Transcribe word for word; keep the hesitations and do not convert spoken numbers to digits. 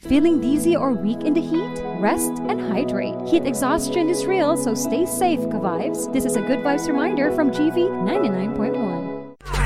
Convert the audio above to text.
Feeling dizzy or weak in the heat? Rest and hydrate. Heat exhaustion is real, so stay safe, ka-vibes. This is a Good Vibes reminder from G V ninety-nine point one.